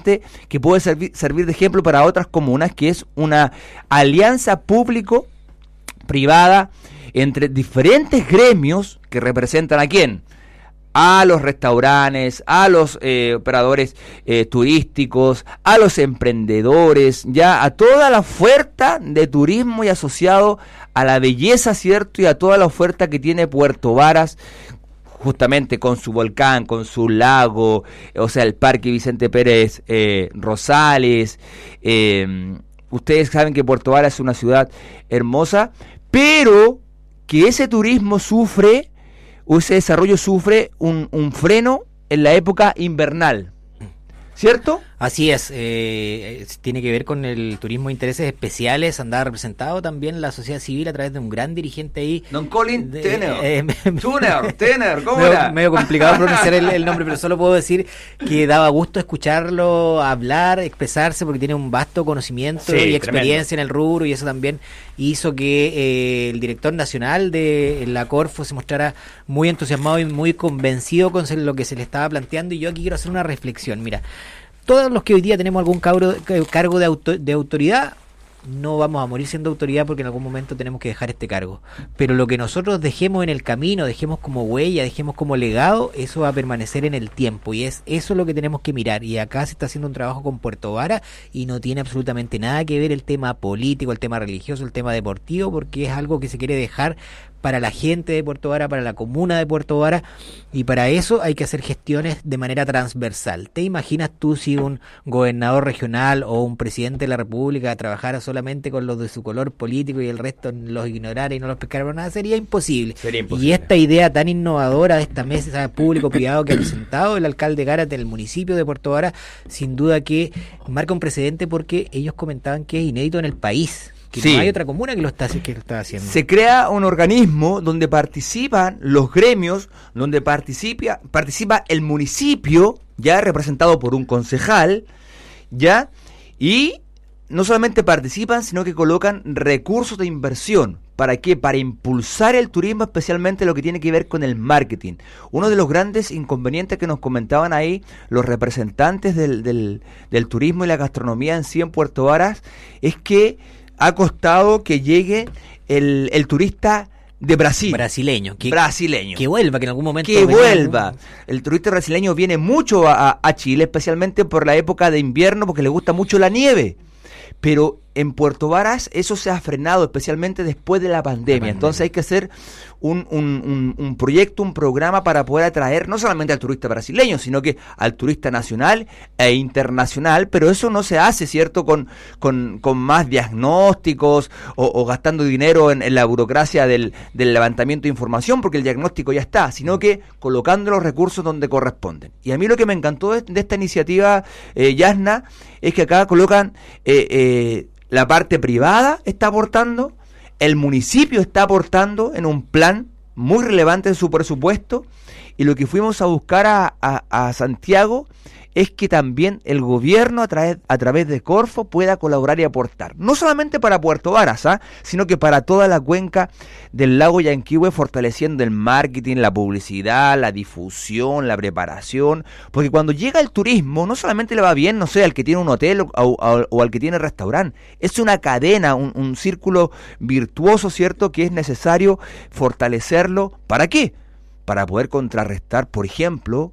importante que puede servir de ejemplo para otras comunas, que es una alianza público-privada entre diferentes gremios que representan ¿a quién? A los restaurantes, a los operadores turísticos, a los emprendedores, ya a toda la oferta de turismo y asociado a la belleza, ¿cierto? Y a toda la oferta que tiene Puerto Varas, justamente con su volcán, con su lago, o sea, el Parque Vicente Pérez Rosales. Ustedes saben que Puerto Varas es una ciudad hermosa, pero que ese turismo sufre, o ese desarrollo sufre un freno en la época invernal, ¿cierto? Así es, tiene que ver con el turismo de intereses especiales, andaba representado también la sociedad civil a través de un gran dirigente ahí. Don Colin Tener, ¿cómo era? Medio complicado pronunciar el nombre, pero solo puedo decir que daba gusto escucharlo hablar, expresarse, porque tiene un vasto conocimiento y experiencia en el rubro, y eso también hizo que el director nacional de la Corfo se mostrara muy entusiasmado y muy convencido con lo que se le estaba planteando. Y yo aquí quiero hacer una reflexión. Mira, todos los que hoy día tenemos algún cargo de autoridad, no vamos a morir siendo autoridad, porque en algún momento tenemos que dejar este cargo. Pero lo que nosotros dejemos en el camino, dejemos como huella, dejemos como legado, eso va a permanecer en el tiempo, y es eso lo que tenemos que mirar. Y acá se está haciendo un trabajo con Puerto Varas y no tiene absolutamente nada que ver el tema político, el tema religioso, el tema deportivo, porque es algo que se quiere dejar para la gente de Puerto Varas, para la comuna de Puerto Varas, y para eso hay que hacer gestiones de manera transversal. ¿Te imaginas tú si un gobernador regional o un presidente de la República trabajara solamente con los de su color político y el resto los ignorara y no los pescara por nada? Sería imposible. Y esta idea tan innovadora de esta mesa público-privado que ha presentado el alcalde Gárate en el municipio de Puerto Varas, sin duda que marca un precedente, porque ellos comentaban que es inédito en el país. Que no hay otra comuna que lo está haciendo. Se crea un organismo donde participan los gremios, donde participa el municipio, ya representado por un concejal, ya, y no solamente participan, sino que colocan recursos de inversión. ¿Para qué? Para impulsar el turismo, especialmente lo que tiene que ver con el marketing. Uno de los grandes inconvenientes que nos comentaban ahí los representantes del turismo y la gastronomía en sí en Puerto Varas es que ha costado que llegue el turista de Brasil. Brasileño. Que vuelva, que en algún momento... El turista brasileño viene mucho a Chile, especialmente por la época de invierno, porque le gusta mucho la nieve. Pero en Puerto Varas eso se ha frenado, especialmente después de la pandemia. Entonces hay que hacer un proyecto, un programa para poder atraer no solamente al turista brasileño, sino que al turista nacional e internacional. Pero eso no se hace, ¿cierto?, con más diagnósticos o gastando dinero en la burocracia del levantamiento de información, porque el diagnóstico ya está, sino que colocando los recursos donde corresponden. Y a mí lo que me encantó de esta iniciativa, Yasna, es que acá colocan la parte privada está aportando, el municipio está aportando en un plan muy relevante en su presupuesto, y lo que fuimos a buscar a Santiago es que también el gobierno a través de Corfo pueda colaborar y aportar, no solamente para Puerto Varas, sino que para toda la cuenca del lago Yanquihue, fortaleciendo el marketing, la publicidad, la difusión, la preparación, porque cuando llega el turismo no solamente le va bien, no sé, al que tiene un hotel o al que tiene restaurante, es una cadena, un círculo virtuoso, ¿cierto?, que es necesario fortalecerlo. ¿Para qué? Para poder contrarrestar, por ejemplo,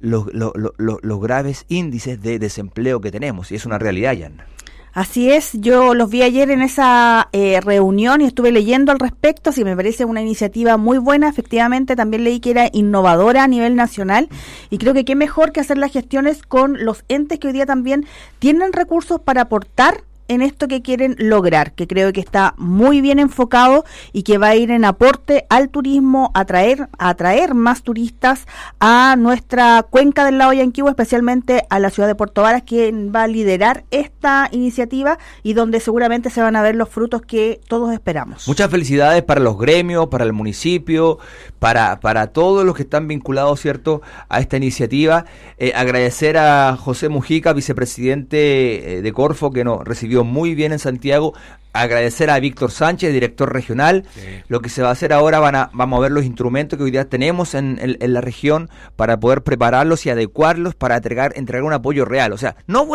los graves índices de desempleo que tenemos, y es una realidad, Yana. Así es, yo los vi ayer en esa reunión y estuve leyendo al respecto, así me parece una iniciativa muy buena. Efectivamente también leí que era innovadora a nivel nacional, y creo que qué mejor que hacer las gestiones con los entes que hoy día también tienen recursos para aportar en esto que quieren lograr, que creo que está muy bien enfocado y que va a ir en aporte al turismo, a atraer más turistas a nuestra cuenca del lago Yanquihue, especialmente a la ciudad de Puerto Varas, quien va a liderar esta iniciativa y donde seguramente se van a ver los frutos que todos esperamos. Muchas felicidades para los gremios, para el municipio, para todos los que están vinculados, ¿cierto?, a esta iniciativa. Agradecer a José Mujica, vicepresidente de Corfo, que nos recibió muy bien en Santiago. Agradecer a Víctor Sánchez, director regional. Sí. Lo que se va a hacer ahora, vamos a ver los instrumentos que hoy día tenemos en la región para poder prepararlos y adecuarlos para entregar un apoyo real. O sea, no